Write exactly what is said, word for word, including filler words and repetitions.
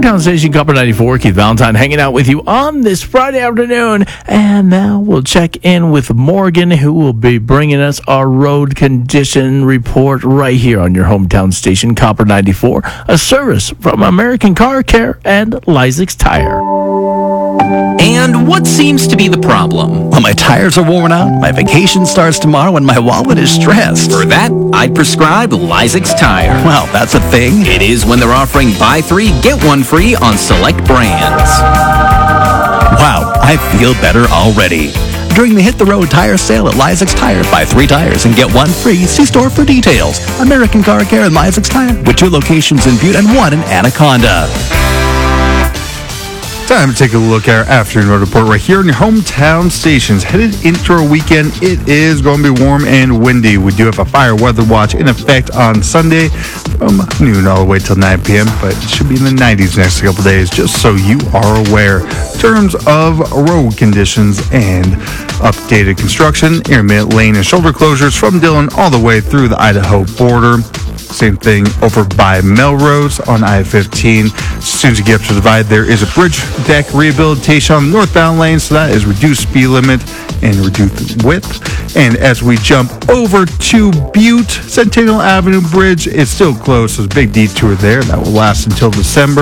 hometown station, Copper ninety-four. Keith Valentine hanging out with you on this Friday afternoon. And now we'll check in with Morgan, who will be bringing us our road condition report right here on your hometown station, Copper ninety-four, a service from American Car Care and Lysick's Tire. And what seems to be the problem? Well, my tires are worn out, my vacation starts tomorrow, and my wallet is stressed. For that, I'd prescribe Lysick's Tire. Well, that's a thing. It is when they're offering buy three, get one free on select brands. Wow, I feel better already. During the Hit the Road tire sale at Lysick's Tire, buy three tires and get one free. See store for details. American Car Care and Lysick's Tire, with two locations in Butte and one in Anaconda. Time to take a look at our afternoon road report right here in your hometown stations. Headed into our weekend, it is going to be warm and windy. We do have a fire weather watch in effect on Sunday from noon all the way till nine p.m., but it should be in the nineties next couple days, just so you are aware. In terms of road conditions and updated construction, intermittent lane and shoulder closures from Dillon all the way through the Idaho border. Same thing over by Melrose on I fifteen. As soon as you get up to the divide, there is a bridge deck rehabilitation on the northbound lane, so that is reduced speed limit and reduced width. And as we jump over to Butte, Centennial Avenue Bridge is still closed, so there's a big detour there. That will last until December.